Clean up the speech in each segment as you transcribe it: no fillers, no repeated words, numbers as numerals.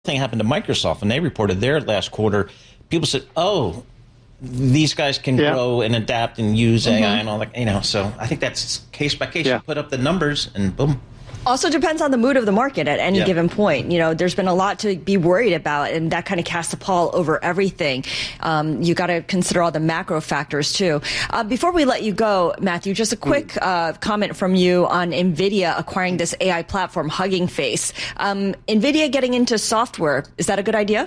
thing happened to Microsoft when they reported their last quarter. People said, "Oh, these guys can grow and adapt and use AI and all that." So I think that's case by case. You put up the numbers, and boom. Also depends on the mood of the market at any given point. There's been a lot to be worried about, and that kind of casts a pall over everything. You got to consider all the macro factors too. Before we let you go, Matthew, just a quick comment from you on NVIDIA acquiring this AI platform, Hugging Face. NVIDIA getting into software, is that a good idea?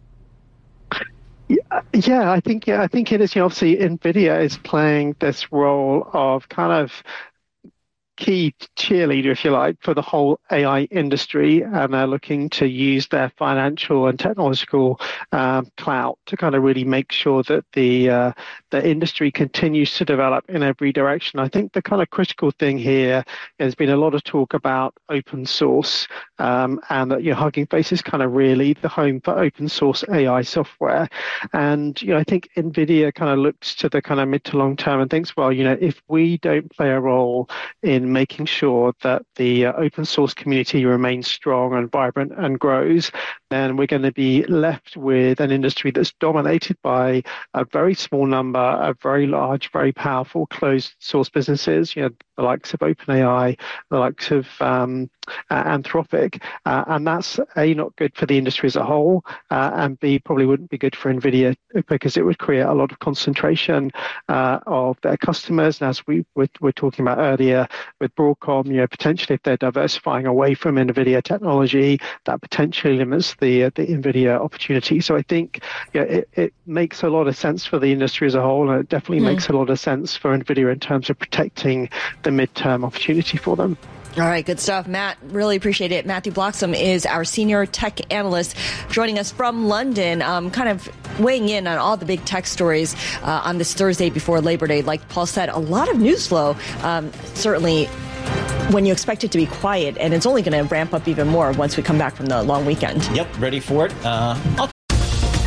Yeah, I think it is. Obviously, NVIDIA is playing this role of kind of key cheerleader, if you like, for the whole AI industry, and they're looking to use their financial and technological clout to kind of really make sure that the industry continues to develop in every direction. I think the kind of critical thing here has been a lot of talk about open source, and that Hugging Face is kind of really the home for open source AI software. And I think NVIDIA kind of looks to the kind of mid to long term and thinks, well, if we don't play a role in making sure that the open source community remains strong and vibrant and grows, then we're going to be left with an industry that's dominated by a very small number of very large, very powerful closed source businesses, the likes of OpenAI, the likes of Anthropic, and that's A, not good for the industry as a whole, and B, probably wouldn't be good for NVIDIA because it would create a lot of concentration of their customers. And as we were talking about earlier with Broadcom, potentially if they're diversifying away from NVIDIA technology, that potentially limits the NVIDIA opportunity. So I think it makes a lot of sense for the industry as a whole, and it definitely makes a lot of sense for NVIDIA in terms of protecting the midterm opportunity for them. All right, good stuff, Matt. Really appreciate it. Matthew Bloxham is our senior tech analyst joining us from London, kind of weighing in on all the big tech stories on this Thursday before Labor Day. Like Paul said, a lot of news flow, certainly when you expect it to be quiet, and it's only going to ramp up even more once we come back from the long weekend. Yep, ready for it. I'll